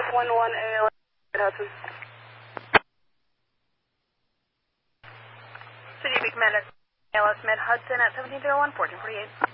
11 ALS Hudson. City of Commander ALS Mid Hudson at 1701, 1448.